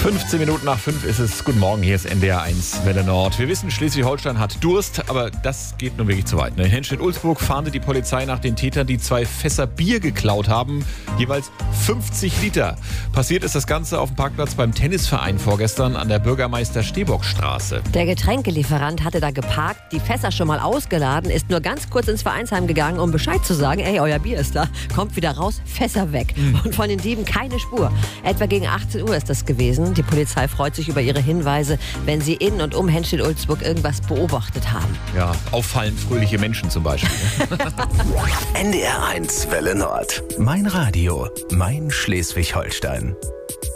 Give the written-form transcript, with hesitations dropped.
15 Minuten nach 5 ist es. Guten Morgen, hier ist NDR 1 Welle Nord. Wir wissen, Schleswig-Holstein hat Durst, aber das geht nun wirklich zu weit. In Henstedt-Ulzburg fahndet die Polizei nach den Tätern, die 2 Fässer Bier geklaut haben. Jeweils 50 Liter. Passiert ist das Ganze auf dem Parkplatz beim Tennisverein vorgestern an der Bürgermeister-Stehbock-Straße. Der Getränkelieferant hatte da geparkt, die Fässer schon mal ausgeladen, ist nur ganz kurz ins Vereinsheim gegangen, um Bescheid zu sagen, ey, euer Bier ist da, kommt wieder raus, Fässer weg. Und von den Dieben keine Spur. Etwa gegen 18 Uhr ist das gewesen. Die Polizei freut sich über ihre Hinweise, wenn sie in und um Henstedt-Ulzburg irgendwas beobachtet haben. Ja, auffallend fröhliche Menschen zum Beispiel. NDR 1 Welle Nord. Mein Radio, mein Schleswig-Holstein.